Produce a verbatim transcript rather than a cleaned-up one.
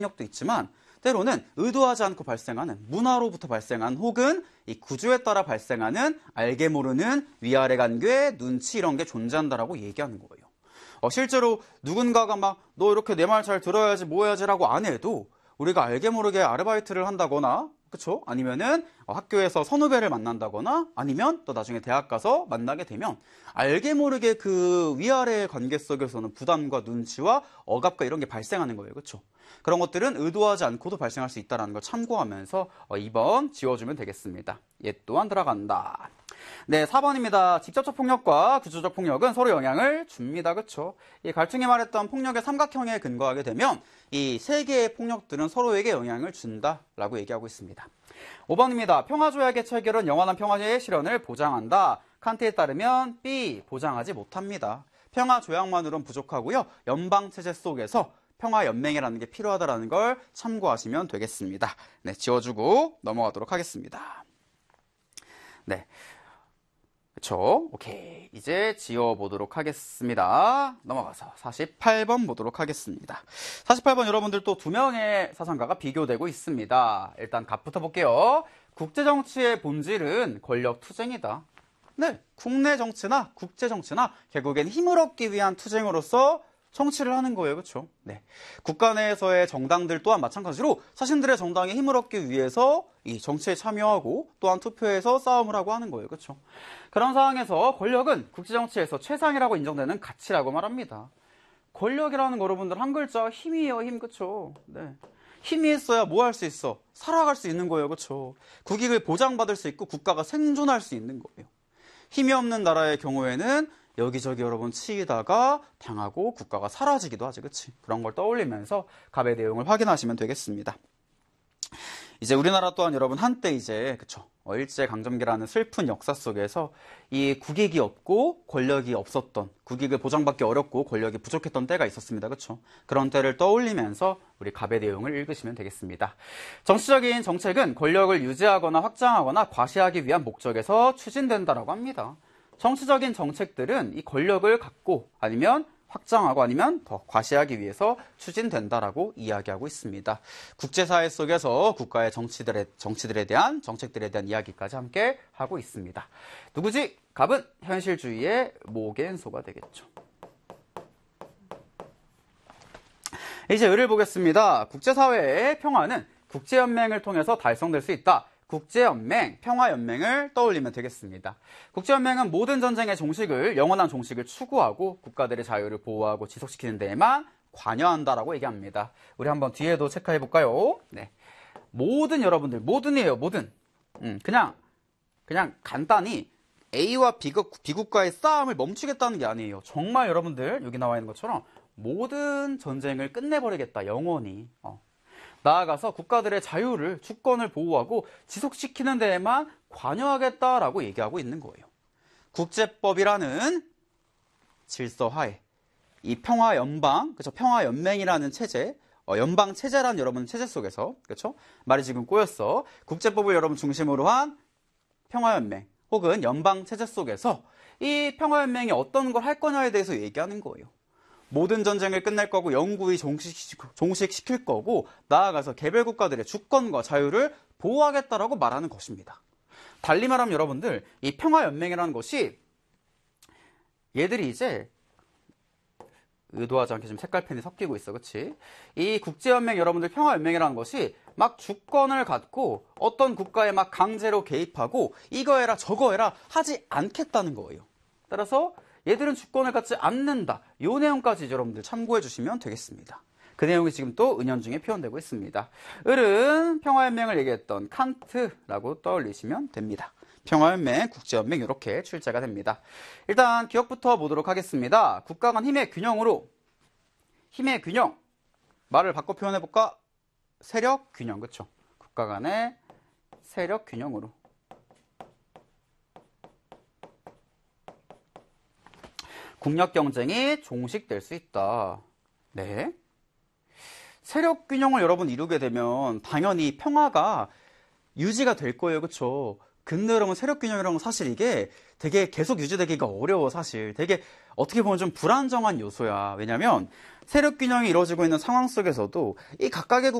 폭력도 있지만 때로는 의도하지 않고 발생하는 문화로부터 발생한 혹은 이 구조에 따라 발생하는 알게 모르는 위아래 관계, 눈치 이런 게 존재한다라고 얘기하는 거예요. 어, 실제로 누군가가 막 너 이렇게 내 말 잘 들어야지 뭐 해야지라고 안 해도 우리가 알게 모르게 아르바이트를 한다거나 그쵸? 아니면은 학교에서 선후배를 만난다거나 아니면 또 나중에 대학 가서 만나게 되면 알게 모르게 그 위아래의 관계 속에서는 부담과 눈치와 억압과 이런 게 발생하는 거예요. 그쵸? 그런 것들은 의도하지 않고도 발생할 수 있다는 걸 참고하면서 이 번 지워주면 되겠습니다. 얘 또한 들어간다. 네, 사 번입니다. 직접적 폭력과 구조적 폭력은 서로 영향을 줍니다. 그쵸? 이 갈등이 말했던 폭력의 삼각형에 근거하게 되면 이 세 개의 폭력들은 서로에게 영향을 준다라고 얘기하고 있습니다. 오 번입니다. 평화조약의 체결은 영원한 평화의 실현을 보장한다. 칸트에 따르면 B, 보장하지 못합니다. 평화조약만으로는 부족하고요. 연방체제 속에서 평화연맹이라는 게 필요하다는 걸 참고하시면 되겠습니다. 네, 지워주고 넘어가도록 하겠습니다. 네. 그쵸? 오케이. 이제 지워보도록 하겠습니다. 넘어가서 사십팔 번 보도록 하겠습니다. 사십팔 번 여러분들 또 두 명의 사상가가 비교되고 있습니다. 일단 갑부터 볼게요. 국제정치의 본질은 권력투쟁이다. 네. 국내 정치나 국제정치나 결국엔 힘을 얻기 위한 투쟁으로서 정치를 하는 거예요. 그렇죠? 네. 국가 내에서의 정당들 또한 마찬가지로 자신들의 정당에 힘을 얻기 위해서 이 정치에 참여하고 또한 투표해서 싸움을 하고 하는 거예요. 그렇죠? 그런 상황에서 권력은 국제정치에서 최상이라고 인정되는 가치라고 말합니다. 권력이라는 거 여러분들 한 글자 힘이에요. 힘. 그렇죠? 네. 힘이 있어야 뭐 할 수 있어? 살아갈 수 있는 거예요. 그렇죠? 국익을 보장받을 수 있고 국가가 생존할 수 있는 거예요. 힘이 없는 나라의 경우에는 여기저기 여러분 치이다가 당하고 국가가 사라지기도 하지, 그치? 그런 걸 떠올리면서 갑의 내용을 확인하시면 되겠습니다. 이제 우리나라 또한 여러분 한때 이제 그쵸? 어, 일제강점기라는 슬픈 역사 속에서 이 국익이 없고 권력이 없었던, 국익을 보장받기 어렵고 권력이 부족했던 때가 있었습니다. 그쵸? 그런 때를 떠올리면서 우리 갑의 내용을 읽으시면 되겠습니다. 정치적인 정책은 권력을 유지하거나 확장하거나 과시하기 위한 목적에서 추진된다라고 합니다. 정치적인 정책들은 이 권력을 갖고 아니면 확장하고 아니면 더 과시하기 위해서 추진된다라고 이야기하고 있습니다. 국제사회 속에서 국가의 정치들에, 정치들에 대한 정책들에 대한 이야기까지 함께 하고 있습니다. 누구지? 갑은 현실주의의 모겐소가 되겠죠. 이제 을을 보겠습니다. 국제사회의 평화는 국제연맹을 통해서 달성될 수 있다. 국제연맹, 평화연맹을 떠올리면 되겠습니다. 국제연맹은 모든 전쟁의 종식을, 영원한 종식을 추구하고 국가들의 자유를 보호하고 지속시키는 데에만 관여한다라고 얘기합니다. 우리 한번 뒤에도 체크해 볼까요? 네. 모든 여러분들, 모든이에요, 모든. 음, 그냥, 그냥 간단히 A와 B국, B국가의 싸움을 멈추겠다는 게 아니에요. 정말 여러분들, 여기 나와 있는 것처럼 모든 전쟁을 끝내버리겠다, 영원히. 어. 나아가서 국가들의 자유를, 주권을 보호하고 지속시키는 데에만 관여하겠다라고 얘기하고 있는 거예요. 국제법이라는 질서하에 이 평화연방, 그렇죠? 평화연맹이라는 체제, 어, 연방체제란 여러분 체제 속에서, 그렇죠? 말이 지금 꼬였어. 국제법을 여러분 중심으로 한 평화연맹 혹은 연방체제 속에서 이 평화연맹이 어떤 걸 할 거냐에 대해서 얘기하는 거예요. 모든 전쟁을 끝낼 거고 영구히 종식, 종식시킬 거고 나아가서 개별 국가들의 주권과 자유를 보호하겠다라고 말하는 것입니다. 달리 말하면 여러분들 이 평화연맹이라는 것이 얘들이 이제 의도하지 않게 지금 색깔펜이 섞이고 있어. 그치? 이 국제연맹 여러분들 평화연맹이라는 것이 막 주권을 갖고 어떤 국가에 막 강제로 개입하고 이거 해라 저거 해라 하지 않겠다는 거예요. 따라서 얘들은 주권을 갖지 않는다. 이 내용까지 여러분들 참고해 주시면 되겠습니다. 그 내용이 지금 또 은연중에 표현되고 있습니다. 을은 평화연맹을 얘기했던 칸트라고 떠올리시면 됩니다. 평화연맹, 국제연맹 이렇게 출제가 됩니다. 일단 기억부터 보도록 하겠습니다. 국가 간 힘의 균형으로 힘의 균형 말을 바꿔 표현해볼까? 세력 균형, 그쵸? 국가 간의 세력 균형으로 국력 경쟁이 종식될 수 있다. 네. 세력 균형을 여러분 이루게 되면 당연히 평화가 유지가 될 거예요. 그쵸? 근데 여러분 세력균형이라는 건 사실 이게 되게 계속 유지되기가 어려워. 사실 되게 어떻게 보면 좀 불안정한 요소야. 왜냐면 세력균형이 이루어지고 있는 상황 속에서도 이 각각의